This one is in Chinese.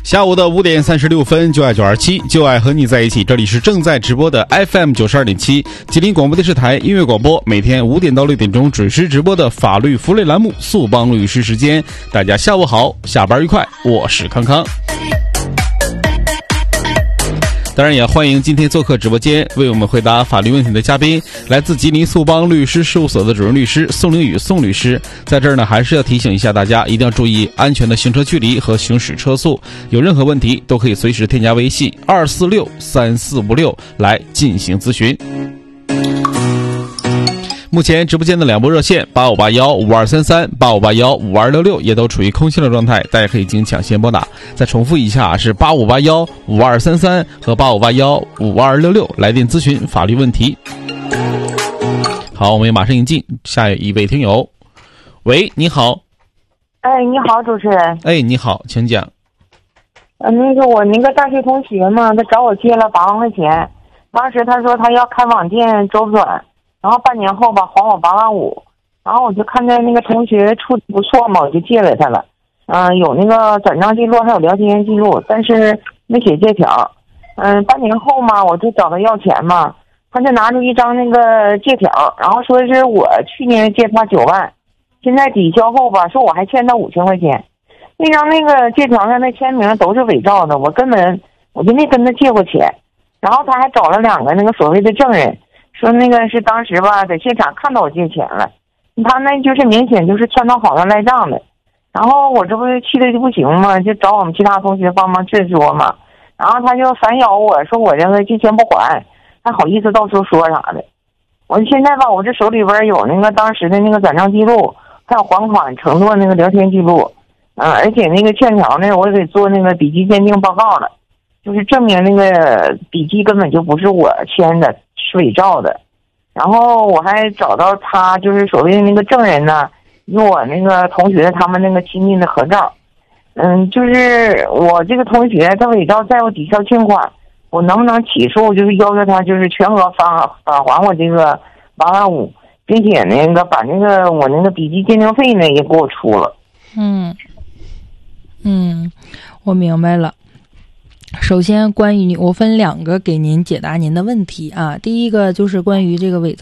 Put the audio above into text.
下午的5点36分，就爱927，就爱和你在一起。这里是正在直播的 FM 92.7吉林广播电视台音乐广播，每天5点到6点钟准时直播的法律福利栏目速帮律师时间。大家下午好，下班愉快，我是康康。当然也欢迎今天做客直播间为我们回答法律问题的嘉宾，来自吉林速帮律师事务所的主任律师宋凌宇宋律师。在这儿呢，还是要提醒一下大家，一定要注意安全的行车距离和行驶车速。有任何问题都可以随时添加微信2463456来进行咨询。目前直播间的2部热线85815233、85815266也都处于空心的状态，大家可以进行抢先拨打。再重复一下，是85815233和85815266来电咨询法律问题。好，我们也马上迎进下一位听友。喂，你好。 哎，你好，主持人。 哎，你好，请讲。 我那个大学同学嘛，他找我借了8万块钱，当时他说他要开网店周转。然后半年后吧，还我8万5，然后我就看见那个同学处的不错嘛，我就借给他了。有那个转账记录，还有聊天记录，但是没写借条。半年后嘛，我就找他要钱嘛，他就拿出一张那个借条，然后说是我去年借他9万，现在抵销后吧，说我还欠他5000块钱。那张那个借条上的签名都是伪造的，我就没跟他借过钱。然后他还找了2个那个所谓的证人。说那个是当时吧，在现场看到我借钱了，他那就是明显就是串通好像赖账的。然后我这不气的就不行嘛，就找我们其他同学帮忙劝说嘛。然后他就反咬我说我这个借钱不还，还好意思到处说啥的。我现在吧，我这手里边有那个当时的那个转账记录，还有还款承诺那个聊天记录，而且那个欠条呢，我也给做那个笔迹鉴定报告了，就是证明那个笔迹根本就不是我签的。是伪造的。然后我还找到他就是所谓的那个证人呢，与我那个同学他们那个亲密的合照。就是我这个同学他伪造债务抵销欠款，我能不能起诉，就是要求他就是全额返还我这个8万5，并且那个把那个我那个笔迹鉴定费呢也给我出了。 我明白了。首先关于我分2个给您解答您的问题啊。第一个就是关于这个伪造